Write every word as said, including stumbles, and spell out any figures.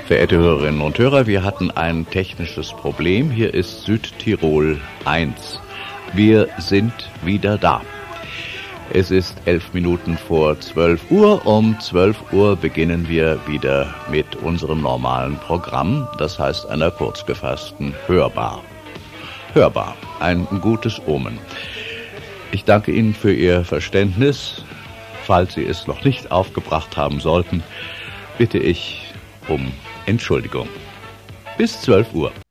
Verehrte Hörerinnen und Hörer, wir hatten ein technisches Problem. Hier ist Südtirol eins. Wir sind wieder da. Es ist elf Minuten vor zwölf Uhr. Um zwölf Uhr beginnen wir wieder mit unserem normalen Programm, das heißt einer kurzgefassten Hörbar. Hörbar, ein gutes Omen. Ich danke Ihnen für Ihr Verständnis. Falls Sie es noch nicht aufgebracht haben sollten, bitte ich um Entschuldigung. Bis zwölf Uhr.